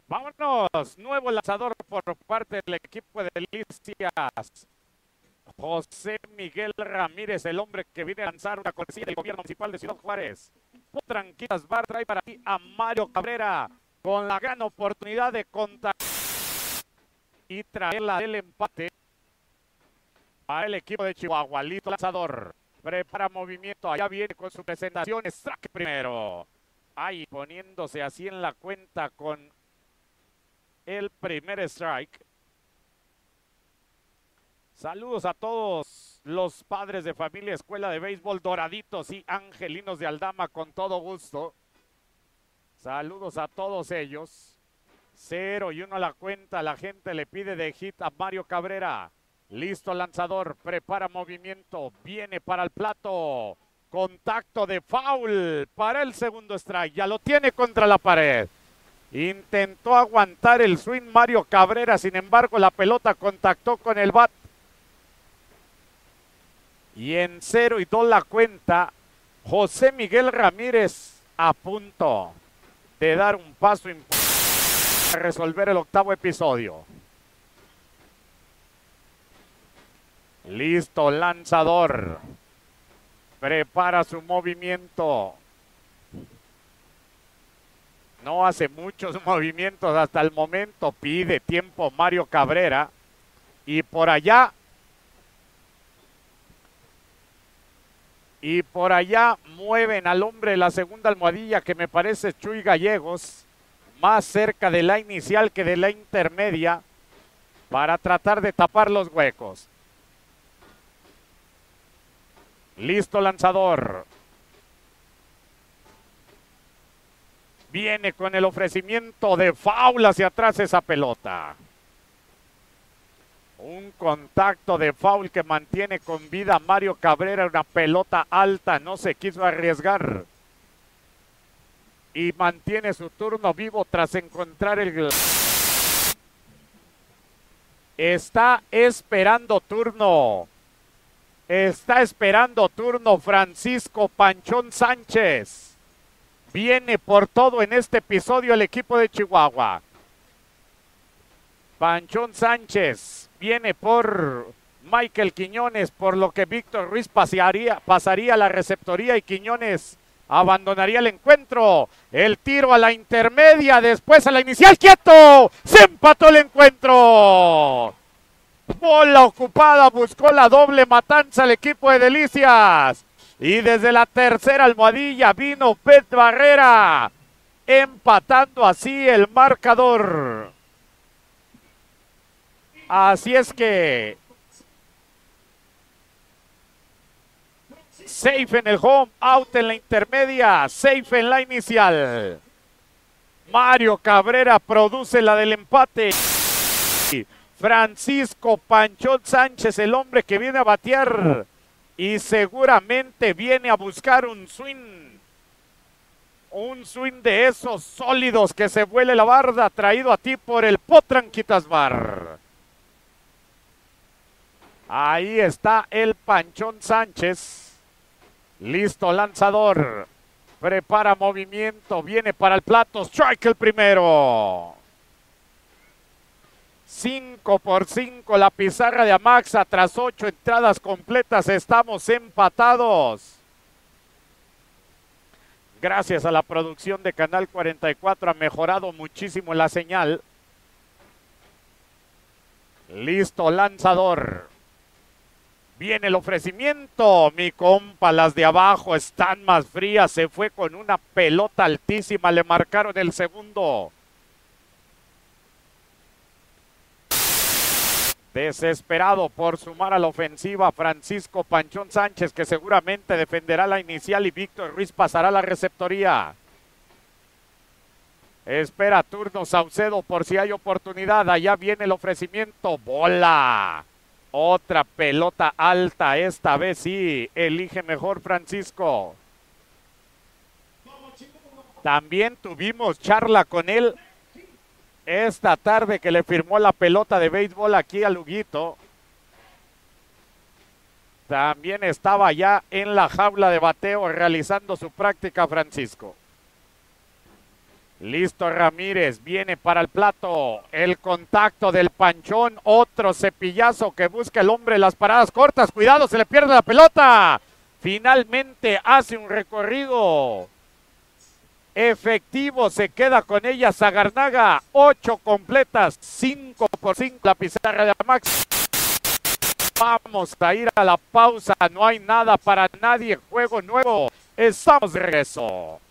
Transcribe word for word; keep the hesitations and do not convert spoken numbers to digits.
Vámonos, nuevo lanzador por parte del equipo de Delicias. José Miguel Ramírez, el hombre que viene a lanzar una cortesía del gobierno municipal de Ciudad Juárez. Tranquilas Bar trae para ti a Mario Cabrera con la gran oportunidad de contar y traerla del empate para el equipo de Chihuahua. Listo lanzador, prepara movimiento, allá viene con su presentación, strike primero. Ahí poniéndose así en la cuenta con el primer strike. Saludos a todos los padres de familia Escuela de Béisbol Doraditos y Angelinos de Aldama, con todo gusto. Saludos a todos ellos. Cero y uno a la cuenta. La gente le pide de hit a Mario Cabrera. Listo lanzador. Prepara movimiento. Viene para el plato. Contacto de foul para el segundo strike. Ya lo tiene contra la pared. Intentó aguantar el swing Mario Cabrera. Sin embargo, la pelota contactó con el bat. Y en cero y dos la cuenta, José Miguel Ramírez a punto de dar un paso importante para resolver el octavo episodio. Listo, lanzador. Prepara su movimiento. No hace muchos movimientos hasta el momento. Pide tiempo Mario Cabrera. Y por allá... Y por allá mueven al hombre de la segunda almohadilla, que me parece Chuy Gallegos, más cerca de la inicial que de la intermedia, para tratar de tapar los huecos. Listo lanzador. Viene con el ofrecimiento de foul hacia atrás esa pelota. Un contacto de foul que mantiene con vida a Mario Cabrera, una pelota alta, no se quiso arriesgar. Y mantiene su turno vivo tras encontrar el... Está esperando turno. Está esperando turno Francisco Panchón Sánchez. Viene por todo en este episodio el equipo de Chihuahua. Panchón Sánchez viene por Michael Quiñones, por lo que Víctor Ruiz pasaría, pasaría a la receptoría y Quiñones abandonaría el encuentro. El tiro a la intermedia, después a la inicial. ¡Quieto! ¡Se empató el encuentro! Bola ocupada, buscó la doble matanza el equipo de Delicias. Y desde la tercera almohadilla vino Pet Barrera, empatando así el marcador. Así es que safe en el home, out en la intermedia, safe en la inicial. Mario Cabrera produce la del empate. Francisco Panchón Sánchez, el hombre que viene a batear y seguramente viene a buscar un swing. Un swing de esos sólidos que se vuele la barda, traído a ti por el Potranquitas Bar. Ahí está el Panchón Sánchez. Listo lanzador. Prepara movimiento. Viene para el plato. Strike el primero. cinco por cinco la pizarra de Amaxa. Tras ocho entradas completas estamos empatados. Gracias a la producción de Canal cuarenta y cuatro ha mejorado muchísimo la señal. Listo lanzador. Viene el ofrecimiento, mi compa, las de abajo están más frías, se fue con una pelota altísima, le marcaron el segundo. Desesperado por sumar a la ofensiva, Francisco Panchón Sánchez, que seguramente defenderá la inicial, y Víctor Ruiz pasará a la receptoría. Espera turno Saucedo por si hay oportunidad, allá viene el ofrecimiento, bola. Otra pelota alta, esta vez sí, elige mejor Francisco. También tuvimos charla con él esta tarde, que le firmó la pelota de béisbol aquí a Luguito. También estaba ya en la jaula de bateo realizando su práctica Francisco. Listo Ramírez, viene para el plato, el contacto del Panchón, otro cepillazo que busca el hombre las paradas cortas, cuidado, se le pierde la pelota, finalmente hace un recorrido efectivo, se queda con ella Sagarnaga, ocho completas, cinco por cinco la pizarra de Amax. Vamos a ir a la pausa, no hay nada para nadie, juego nuevo, estamos de regreso.